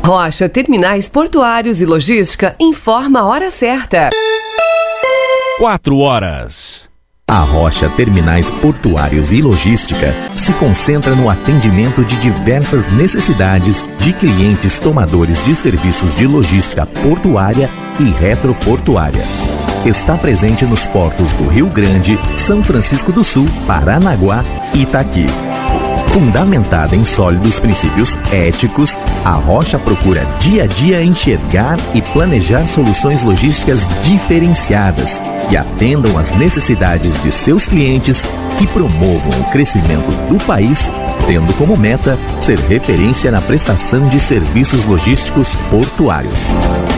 Rocha Terminais Portuários e Logística informa a hora certa. 4 horas. A Rocha Terminais Portuários e Logística se concentra no atendimento de diversas necessidades de clientes tomadores de serviços de logística portuária e retroportuária. Está presente nos portos do Rio Grande, São Francisco do Sul, Paranaguá e Itaqui. Fundamentada em sólidos princípios éticos, a Rocha procura dia a dia enxergar e planejar soluções logísticas diferenciadas que atendam às necessidades de seus clientes e promovam o crescimento do país, tendo como meta ser referência na prestação de serviços logísticos portuários.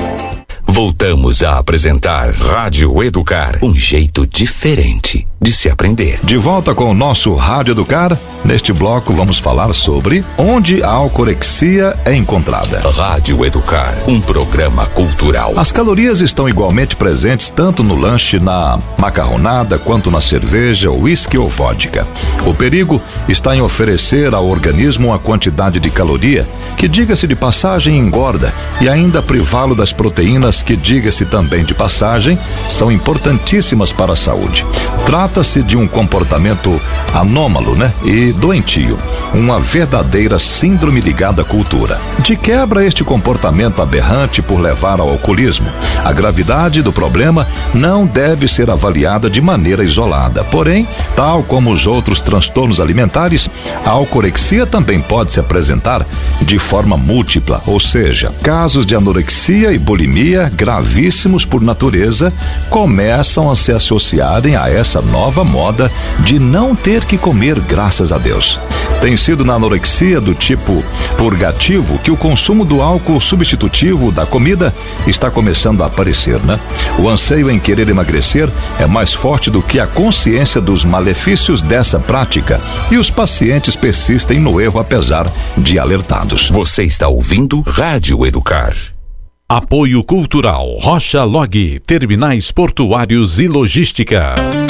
Voltamos a apresentar Rádio Educar, um jeito diferente de se aprender. De volta com o nosso Rádio Educar, neste bloco vamos falar sobre onde a alcorexia é encontrada. Rádio Educar, um programa cultural. As calorias estão igualmente presentes tanto no lanche, na macarronada, quanto na cerveja, uísque ou vodka. O perigo está em oferecer ao organismo uma quantidade de caloria que, diga-se de passagem, engorda e ainda privá-lo das proteínas que, diga-se também de passagem, são importantíssimas para a saúde. Trata-se de um comportamento anômalo, e doentio, uma verdadeira síndrome ligada à cultura. De quebra, este comportamento aberrante por levar ao alcoolismo. A gravidade do problema não deve ser avaliada de maneira isolada. Porém, tal como os outros transtornos alimentares, a alcorexia também pode se apresentar de forma múltipla, ou seja, casos de anorexia e bulimia gravíssimos por natureza começam a se associarem a essa nova moda de não ter que comer, graças a Deus. Tem sido na anorexia do tipo purgativo que o consumo do álcool substitutivo da comida está começando a aparecer, O anseio em querer emagrecer é mais forte do que a consciência dos malefícios dessa prática e os pacientes persistem no erro apesar de alertados. Você está ouvindo Rádio Educar. Apoio Cultural Rocha Log, Terminais Portuários e Logística.